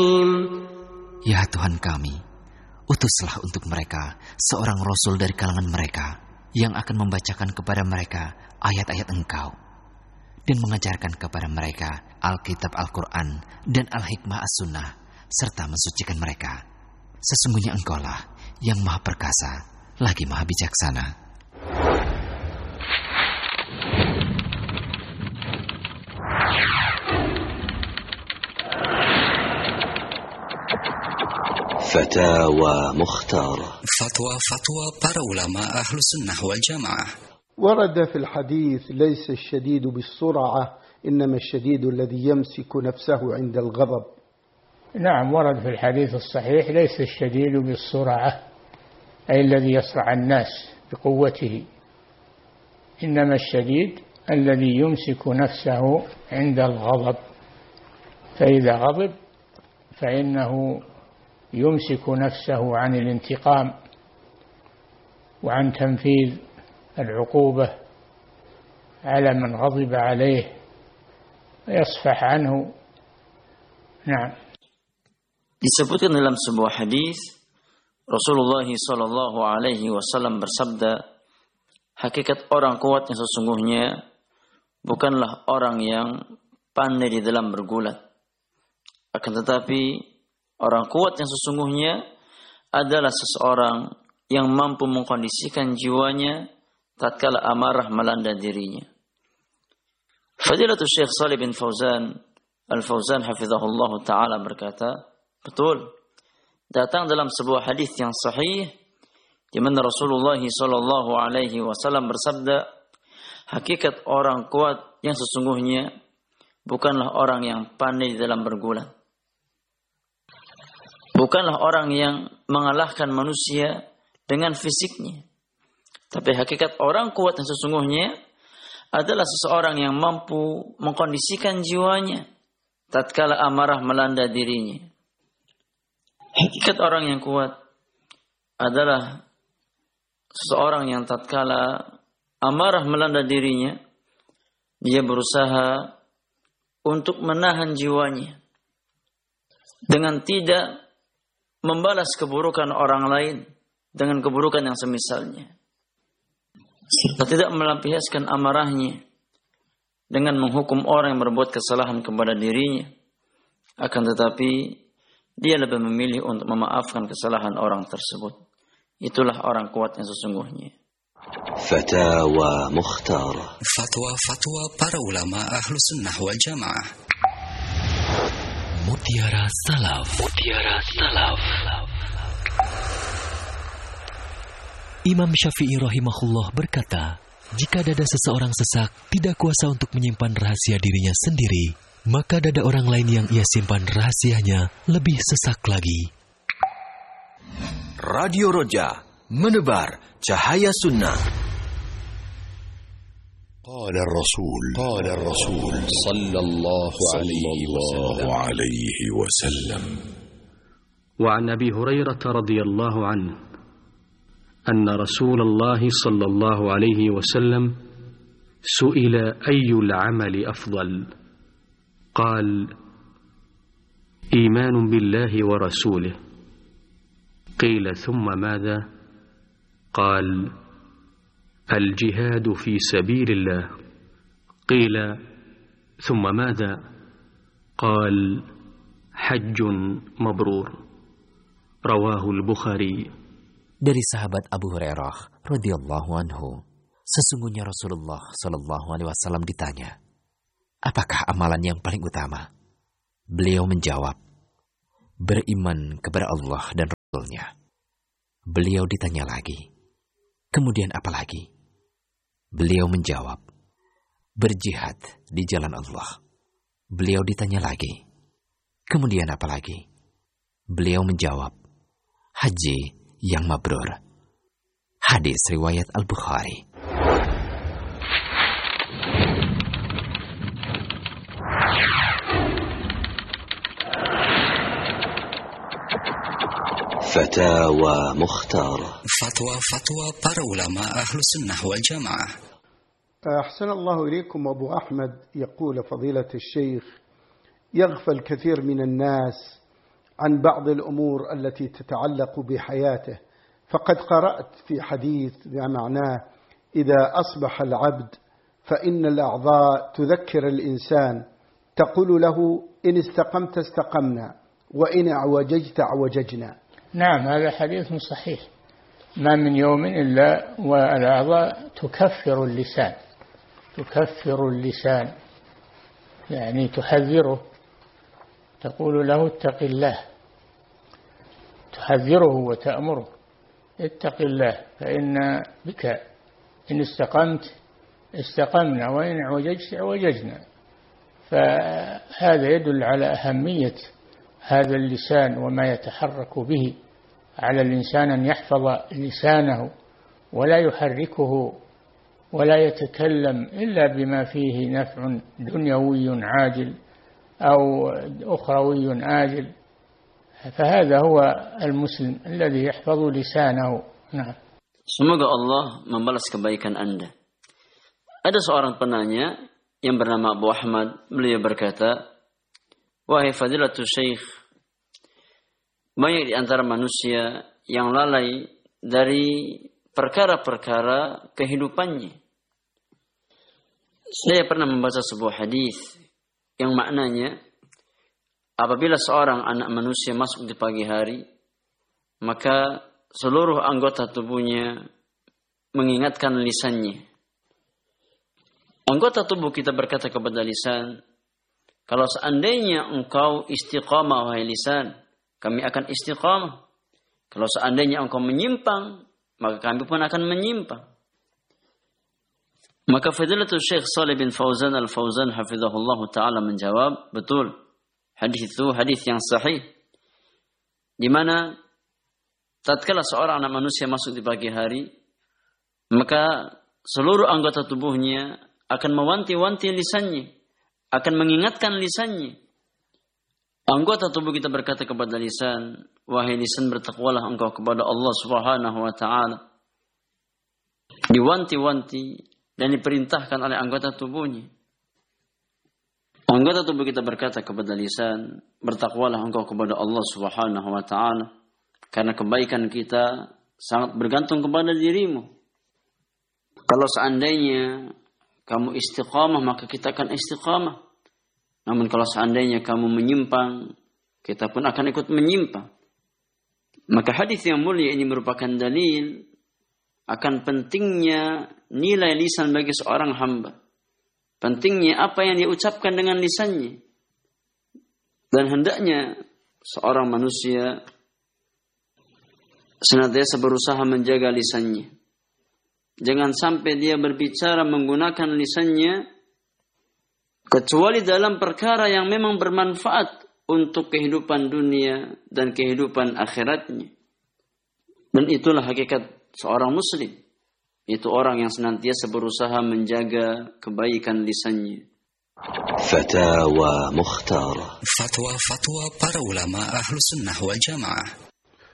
Ya Tuhan kami, utuslah untuk mereka seorang Rasul dari kalangan mereka yang akan membacakan kepada mereka ayat-ayat Engkau dan mengajarkan kepada mereka Alkitab Al-Quran dan Al-Hikmah As-Sunnah serta mensucikan mereka. Sesungguhnya Engkaulah yang Maha Perkasa lagi Maha Bijaksana. Fatawa Mukhtara. Fatwa para ulama Ahlus Sunnah wal Jamaah. ورد في الحديث ليس الشديد بالسرعة إنما الشديد الذي يمسك نفسه عند الغضب. نعم، ورد في الحديث الصحيح ليس الشديد بالسرعة أي الذي يصرع الناس بقوته، إنما الشديد الذي يمسك نفسه عند الغضب، فإذا غضب فإنه يمسك نفسه عن الانتقام وعن تنفيذ العقوبة على من غضب عليه ويصفح عنه. نعم. Disebutkan dalam sebuah hadis Rasulullah sallallahu alaihi wasallam bersabda, hakikat orang kuat yang sesungguhnya bukanlah orang yang pandai di dalam bergulat, akan tetapi orang kuat yang sesungguhnya adalah seseorang yang mampu mengkondisikan jiwanya tatkala amarah melanda dirinya. Fadilatul Syekh Shalih bin Fauzan Al-Fauzan hafizahullah ta'ala berkata, betul, datang dalam sebuah hadis yang sahih di mana Rasulullah sallallahu alaihi wasallam bersabda, hakikat orang kuat yang sesungguhnya bukanlah orang yang pandai dalam bergulat, bukanlah orang yang mengalahkan manusia dengan fisiknya, tapi hakikat orang kuat yang sesungguhnya adalah seseorang yang mampu mengkondisikan jiwanya tatkala amarah melanda dirinya. Hakikat orang yang kuat adalah seseorang yang tatkala amarah melanda dirinya, dia berusaha untuk menahan jiwanya dengan tidak membalas keburukan orang lain dengan keburukan yang semisalnya, serta tidak melampiaskan amarahnya dengan menghukum orang yang berbuat kesalahan kepada dirinya, akan tetapi dia lebih memilih untuk memaafkan kesalahan orang tersebut. Itulah orang kuat yang sesungguhnya. Fatawa Mukhtara. Fatwa para ulama Ahlus Sunnah wal Jamaah. Mutiara Salaf. Imam Syafi'i rahimahullah berkata, jika dada seseorang sesak tidak kuasa untuk menyimpan rahasia dirinya sendiri, maka dada orang lain yang ia simpan rahasianya lebih sesak lagi. Radio Roja, menebar cahaya sunnah. قال الرسول صلى الله عليه وسلم وعن أبي هريرة رضي الله عنه أن رسول الله صلى الله عليه وسلم سئل أي العمل أفضل قال إيمان بالله ورسوله قيل ثم ماذا قال الجهاد في سبيل الله قيل ثم ماذا قال حج مبرور رواه البخاري. Dari sahabat Abu Hurairah radhiyallahu anhu, sesungguhnya Rasulullah sallallahu alaihi wasallam ditanya, apakah amalan yang paling utama? Beliau menjawab, beriman kepada Allah dan Rasul-Nya. Beliau ditanya lagi, kemudian apa lagi? Beliau menjawab, berjihad di jalan Allah. Beliau ditanya lagi, kemudian apa lagi? Beliau menjawab, haji yang mabrur. Hadis riwayat Al-Bukhari. Fatawa Mukhtara. Fatwa para ulama Ahlus Sunnah wal Jamaah. أحسن الله إليكم. أبو أحمد يقول فضيلة الشيخ يغفل كثير من الناس عن بعض الأمور التي تتعلق بحياته. فقد قرأت في حديث بمعناه: إذا أصبح العبد فإن الأعضاء تذكر الإنسان تقول له إن استقمت استقمنا وإن اعوججت اعوججنا. نعم، هذا حديث صحيح. ما من يوم إلا والأعضاء تكفر اللسان، تكفر اللسان يعني تحذره، تقول له اتق الله، تحذره وتأمره اتق الله فإن بك إن استقمت استقمنا وإن اعوججت اعوججنا. فهذا يدل على أهمية هذا اللسان وما يتحرك به. على الإنسان أن يحفظ لسانه ولا يحركه ولا يتكلم إلا بما فيه نفع دنيوي عاجل أو أخروي آجل. فهذا هو المسلم الذي يحفظ لسانه. Nah. Semoga Allah membalas kebaikan Anda. Ada seorang penanya yang bernama Abu Ahmad. Beliau berkata, wahai Fadilatul Syekh, banyak di antara manusia yang lalai dari perkara-perkara kehidupannya. Saya pernah membaca sebuah hadis yang maknanya, apabila seorang anak manusia masuk di pagi hari, maka seluruh anggota tubuhnya mengingatkan lisannya. Anggota tubuh kita berkata kepada lisan, kalau seandainya engkau istiqamah wahai lisan, kami akan istiqamah. Kalau seandainya engkau menyimpang, maka kami pun akan menyimpang. Maka Fadilatul Syekh Shalih bin Fauzan Al-Fauzan hafizahullah ta'ala menjawab, betul, hadis itu hadis yang sahih, di mana tatkala seorang anak manusia masuk di pagi hari, maka seluruh anggota tubuhnya akan mewanti-wanti lisannya, akan mengingatkan lisannya. Anggota tubuh kita berkata kepada lisan, wahai lisan, bertakwalah engkau kepada Allah Subhanahu wa ta'ala. Diwanti-wanti dan diperintahkan oleh anggota tubuhnya. Anggota tubuh kita berkata kepada lisan, bertakwalah engkau kepada Allah Subhanahu wa ta'ala, karena kebaikan kita sangat bergantung kepada dirimu. Kalau seandainya kamu istiqamah, maka kita akan istiqamah. Namun kalau seandainya kamu menyimpang, kita pun akan ikut menyimpang. Maka hadis yang mulia ini merupakan dalil akan pentingnya nilai lisan bagi seorang hamba. Pentingnya apa yang dia ucapkan dengan lisannya. Dan hendaknya seorang manusia senantiasa berusaha menjaga lisannya. Jangan sampai dia berbicara menggunakan lisannya kecuali dalam perkara yang memang bermanfaat untuk kehidupan dunia dan kehidupan akhiratnya. Dan itulah hakikat seorang muslim. Itu orang yang senantiasa berusaha menjaga kebaikan lisannya. Fatawa Mukhtar. Fatwa para ulama Ahlus Sunnah wal Jamaah.